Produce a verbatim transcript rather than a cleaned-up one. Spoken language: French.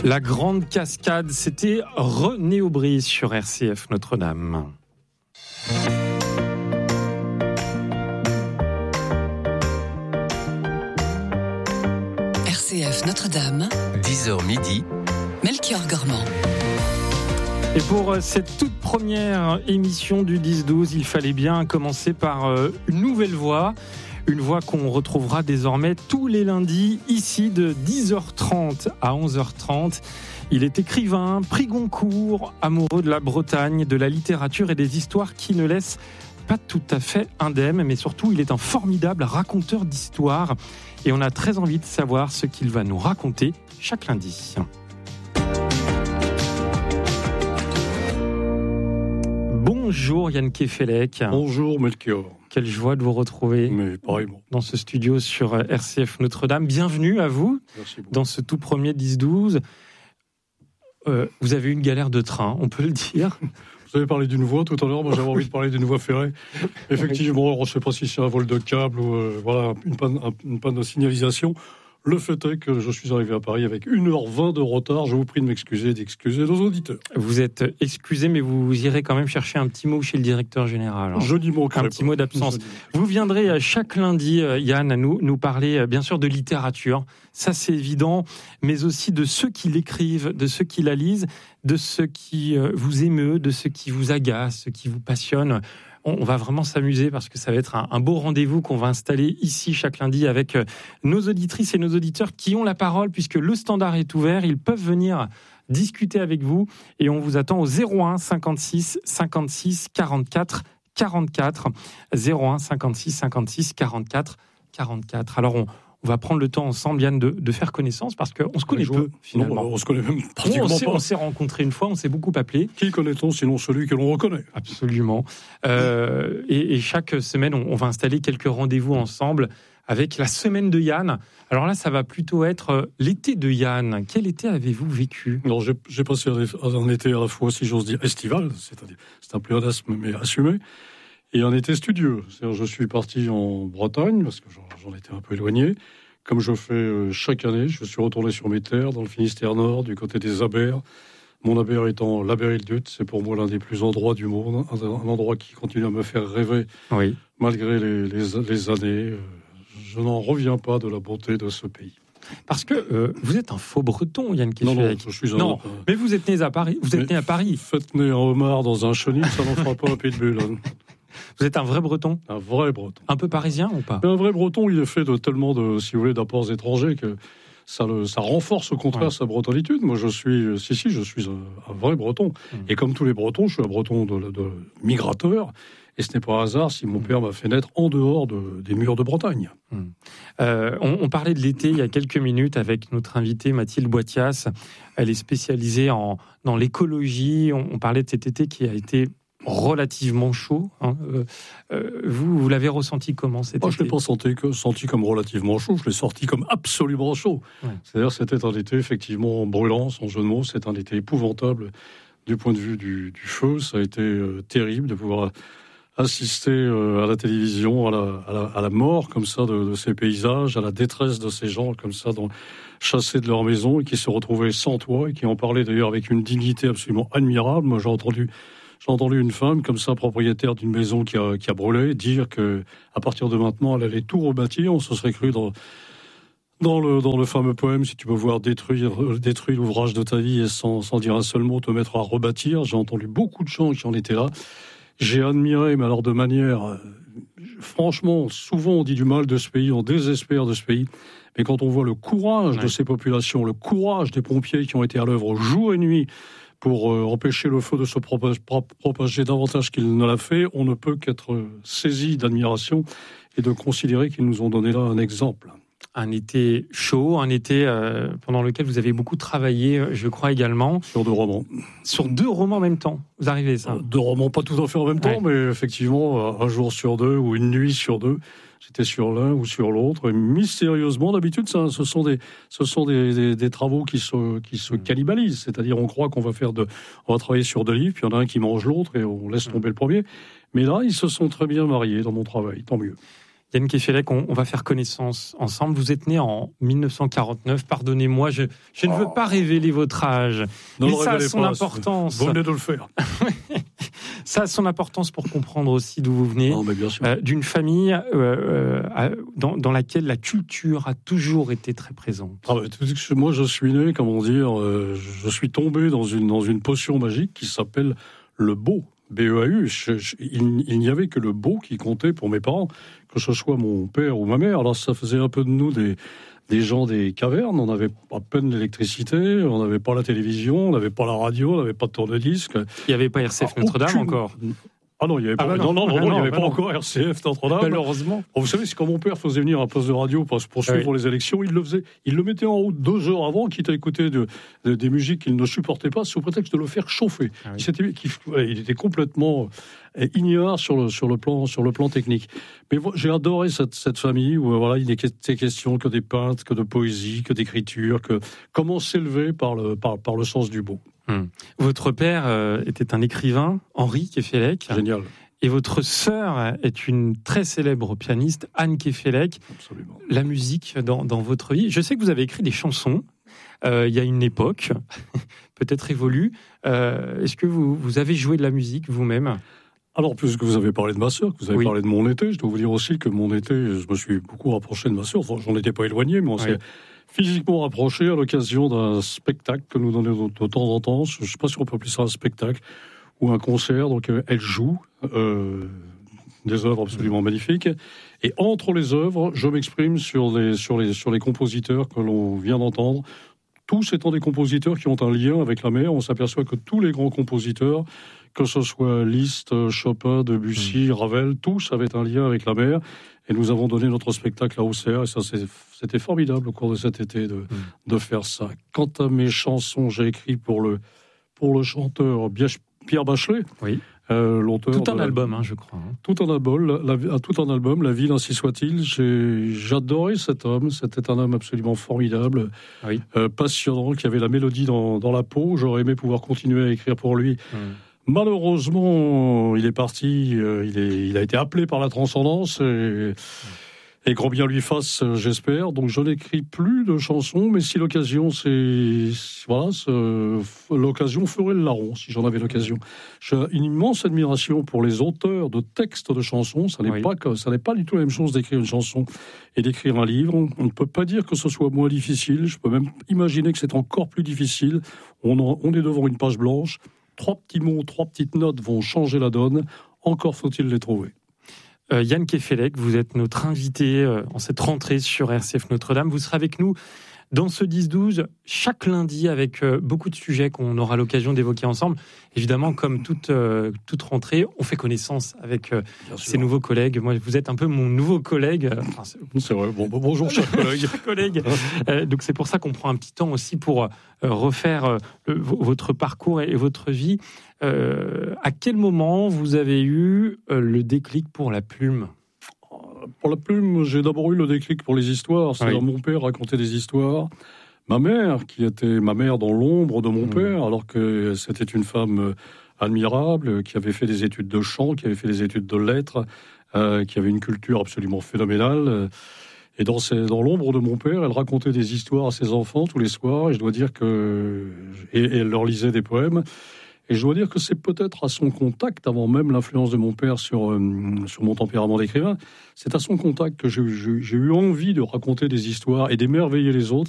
La grande cascade, c'était René Aubry sur R C F Notre-Dame. R C F Notre-Dame, dix heures midi, Melchior Gormand. Et pour cette toute première émission du dix douze, il fallait bien commencer par une nouvelle voix. Une voix qu'on retrouvera désormais tous les lundis, ici de dix heures trente à onze heures trente. Il est écrivain, prix Goncourt, amoureux de la Bretagne, de la littérature et des histoires qui ne laissent pas tout à fait indemne, mais surtout il est un formidable raconteur d'histoires. Et on a très envie de savoir ce qu'il va nous raconter chaque lundi. Bonjour Yann Kefelec. Bonjour Melchior. Quelle joie de vous retrouver Mais pareillement. Dans ce studio sur R C F Notre-Dame. Bienvenue à vous. Merci beaucoup. Dans ce tout premier dix douze. Euh, vous avez eu une galère de train, on peut le dire. Vous avez parlé d'une voie tout à l'heure, moi j'avais envie de parler d'une voie ferrée. Effectivement, je ne sais pas si c'est un vol de câble ou euh, voilà, une panne, une panne de signalisation. Le fait est que je suis arrivé à Paris avec une heure vingt de retard. Je vous prie de m'excuser et d'excuser nos auditeurs. Vous êtes excusé, mais vous irez quand même chercher un petit mot chez le directeur général. Hein. Je n'y manquerai Un petit pas. mot d'absence. Vous viendrez chaque lundi, Yann, nous, nous parler bien sûr de littérature. Ça, c'est évident, mais aussi de ceux qui l'écrivent, de ceux qui la lisent, de ceux qui vous émeut, de ceux qui vous agacent, ceux qui vous passionnent. On va vraiment s'amuser parce que ça va être un, un beau rendez-vous qu'on va installer ici chaque lundi avec nos auditrices et nos auditeurs qui ont la parole puisque le standard est ouvert. Ils peuvent venir discuter avec vous et on vous attend au zéro un cinquante-six cinquante-six quarante-quatre quarante-quatre. zéro un cinquante-six cinquante-six quarante-quatre quarante-quatre. Alors on... On va prendre le temps ensemble, Yann, de, de faire connaissance parce qu'on se connaît peu, finalement. Non, on se connaît même on, pratiquement on, s'est, pas. on s'est rencontrés une fois, on s'est beaucoup appelé. Qui connaît-on sinon celui que l'on reconnaît ? Absolument. Euh, et, et chaque semaine, on, on va installer quelques rendez-vous ensemble avec la semaine de Yann. Alors là, ça va plutôt être l'été de Yann. Quel été avez-vous vécu ? Alors, j'ai, j'ai passé un été à la fois, si j'ose dire, estival, c'est-à-dire c'est un pléonasme, mais assumé, et un été studieux. C'est-à-dire, je suis parti en Bretagne, parce que j'en, j'en étais un peu éloigné. Comme je fais chaque année, je suis retourné sur mes terres, dans le Finistère Nord, du côté des Abers. Mon Aber étant l'Aber-Île-Dut, c'est pour moi l'un des plus endroits du monde, un, un endroit qui continue à me faire rêver, oui. Malgré les, les, les années. Je n'en reviens pas de la beauté de ce pays. Parce que euh, vous êtes un faux breton, Yann Kefelec. Non, non, je suis un... Non, mais vous êtes né à Paris. Vous êtes né à Paris. Faites né un homard dans un chenil, ça n'en fera pas un pitbull. Hein. Vous êtes un vrai breton ? Un vrai breton. Un peu parisien ou pas ? Un vrai breton, il est fait de tellement de, si vous voulez, d'apports étrangers que ça, le, ça renforce au contraire ouais. sa bretonitude. Moi, je suis, si, si, je suis un, un vrai breton. Mmh. Et comme tous les bretons, je suis un breton de, de migrateur. Et ce n'est pas un hasard si mon père m'a fait naître en dehors de, des murs de Bretagne. Mmh. Euh, on, on parlait de l'été il y a quelques minutes avec notre invitée Mathilde Boitias. Elle est spécialisée en, dans l'écologie. On, on parlait de cet été qui a été relativement chaud. Hein. Euh, euh, vous, vous l'avez ressenti comment cet Moi, été ? Je ne l'ai pas senti, que, senti comme relativement chaud, je l'ai sorti comme absolument chaud. Ouais. C'est-à-dire c'était un été effectivement brûlant, sans jeu de mots. C'est un été épouvantable du point de vue du, du feu. Ça a été euh, terrible de pouvoir assister euh, à la télévision à la, à, la, à la mort comme ça de, de ces paysages, à la détresse de ces gens comme ça dans, chassés de leur maison et qui se retrouvaient sans toit et qui en parlaient d'ailleurs avec une dignité absolument admirable. Moi, j'ai entendu J'ai entendu une femme, comme ça, propriétaire d'une maison qui a, qui a brûlé, dire que à partir de maintenant, elle allait tout rebâtir. On se serait cru dans, dans, le, dans le fameux poème, si tu peux voir détruire, détruire l'ouvrage de ta vie et sans, sans dire un seul mot, te mettre à rebâtir. J'ai entendu beaucoup de gens qui en étaient là. J'ai admiré, mais alors de manière... Franchement, souvent on dit du mal de ce pays, on désespère de ce pays. Mais quand on voit le courage ouais. de ces populations, le courage des pompiers qui ont été à l'œuvre jour et nuit, pour euh, empêcher le feu de se propager, propager davantage qu'il ne l'a fait, on ne peut qu'être saisi d'admiration et de considérer qu'ils nous ont donné là un exemple. Un été chaud, un été euh, pendant lequel vous avez beaucoup travaillé, je crois également. Sur deux romans. Sur deux romans en même temps, vous arrivez ça ? Deux romans, pas tout à fait en même temps, ouais. mais effectivement, un jour sur deux ou une nuit sur deux. J'étais sur l'un ou sur l'autre. Et mystérieusement, d'habitude, ça, ce sont des, ce sont des, des, des travaux qui se, qui se cannibalisent. C'est-à-dire, on croit qu'on va faire de, on va travailler sur deux livres, puis il y en a un qui mange l'autre et on laisse tomber le premier. Mais là, ils se sont très bien mariés dans mon travail. Tant mieux. Yann Kefelec, on, on va faire connaissance ensemble. Vous êtes né en dix-neuf cent quarante-neuf. Pardonnez-moi, je, je ne veux pas révéler votre âge. Ne mais le ça a son pas, importance. Vous venez de le faire. Ça a son importance pour comprendre aussi d'où vous venez. Non, mais bien sûr. Euh, d'une famille euh, euh, dans, dans laquelle la culture a toujours été très présente. Ah bah, moi, je suis né, comment dire, euh, je suis tombé dans une, dans une potion magique qui s'appelle le beau. B E A U, je, je, il, il n'y avait que le beau qui comptait pour mes parents, que ce soit mon père ou ma mère. Alors ça faisait un peu de nous des, des gens des cavernes, on avait à peine l'électricité, on n'avait pas la télévision, on n'avait pas la radio, on n'avait pas de tourne-disque. Il n'y avait pas R C F Notre-Dame aucune... encore. Ah non, il n'y avait pas, ah bah non, non, non, ah non, non, il y avait bah pas non. encore R C F Notre-Dame. Malheureusement. Bon, vous savez, c'est quand mon père faisait venir un poste de radio pour, pour suivre oui. les élections, il le faisait, il le mettait en route deux heures avant, quitte à écouter de, de, des musiques qu'il ne supportait pas, sous prétexte de le faire chauffer. Ah oui. il, il, il était complètement ignare sur le, sur le plan, sur le plan technique. Mais bon, j'ai adoré cette, cette famille où voilà, il n'était question que des peintres, que de poésie, que d'écriture, que comment s'élever par le, par, par le sens du beau. Hum. Votre père euh, était un écrivain, Henri Kefelec. Génial. Et votre sœur est une très célèbre pianiste, Anne Kefelec. Absolument. La musique dans, dans votre vie. Je sais que vous avez écrit des chansons. Euh, il y a une époque, peut-être évolue. Euh, est-ce que vous, vous avez joué de la musique vous-même ? Alors, puisque vous avez parlé de ma sœur, que vous avez oui. parlé de mon été, je dois vous dire aussi que mon été, je me suis beaucoup rapproché de ma sœur. Enfin, j'en étais pas éloigné, mais on oui. s'est physiquement rapproché à l'occasion d'un spectacle que nous donnons de temps en temps. Je ne sais pas si on peut appeler ça un spectacle ou un concert. Donc, euh, elle joue euh, des œuvres absolument mmh. magnifiques. Et entre les œuvres, je m'exprime sur les, sur les, sur les compositeurs que l'on vient d'entendre. Tous étant des compositeurs qui ont un lien avec la mer, on s'aperçoit que tous les grands compositeurs, que ce soit Liszt, Chopin, Debussy, mmh. Ravel, tous avaient un lien avec la mer. Et nous avons donné notre spectacle à Auxerre. Et ça, c'était formidable au cours de cet été de, mmh. de faire ça. Quant à mes chansons, j'ai écrit pour le, pour le chanteur Pierre Bachelet. Oui. Euh, l'auteur tout un la... album, hein, je crois. Hein. Tout un album, la, la, tout un album, La ville ainsi soit-il. J'ai, j'adorais cet homme. C'était un homme absolument formidable, oui. euh, passionnant, qui avait la mélodie dans, dans la peau. J'aurais aimé pouvoir continuer à écrire pour lui. Mmh. Malheureusement, il est parti. Euh, il, est, il a été appelé par la transcendance. Et, et grand bien lui fasse, j'espère. Donc je n'écris plus de chansons, mais si l'occasion, c'est voilà, c'est... l'occasion ferait le larron, si j'en avais l'occasion. J'ai une immense admiration pour les auteurs de textes de chansons. Ça n'est oui. pas que, ça n'est pas du tout la même chose d'écrire une chanson et d'écrire un livre. On ne peut pas dire que ce soit moins difficile. Je peux même imaginer que c'est encore plus difficile. On, en, on est devant une page blanche. Trois petits mots, trois petites notes vont changer la donne. Encore faut-il les trouver. Euh, Yann Kefelec, vous êtes notre invité euh, en cette rentrée sur R C F Notre-Dame. Vous serez avec nous dans ce dix douze chaque lundi avec euh, beaucoup de sujets qu'on aura l'occasion d'évoquer ensemble. Évidemment, comme toute, euh, toute rentrée, on fait connaissance avec euh, ces nouveaux collègues. Moi, vous êtes un peu mon nouveau collègue. Enfin, c'est... c'est vrai. Bon, bonjour, chers collègues. collègue. euh, donc, c'est pour ça qu'on prend un petit temps aussi pour euh, refaire euh, le, votre parcours et, et votre vie. Euh, à quel moment vous avez eu euh, le déclic pour la plume ? Pour la plume, j'ai d'abord eu le déclic pour les histoires. C'est-à-dire oui. mon père racontait des histoires. Ma mère, qui était ma mère dans l'ombre de mon mmh. père, alors que c'était une femme admirable, qui avait fait des études de chant, qui avait fait des études de lettres, euh, qui avait une culture absolument phénoménale. Et dans, ces, dans l'ombre de mon père, elle racontait des histoires à ses enfants tous les soirs. Et je dois dire que... Et, et elle leur lisait des poèmes. Et je dois dire que c'est peut-être à son contact, avant même l'influence de mon père sur, euh, sur mon tempérament d'écrivain, c'est à son contact que j'ai, j'ai, j'ai eu envie de raconter des histoires et d'émerveiller les autres.